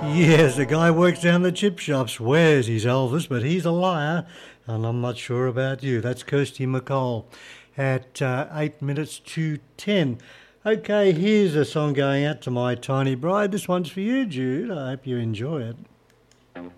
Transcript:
Yes, the guy works down the chip shop, swears he's Elvis, but he's a liar, and I'm not sure about you. That's Kirsty MacColl at 8 minutes to 10. Okay, here's a song going out to my tiny bride. This one's for you, Jude. I hope you enjoy it.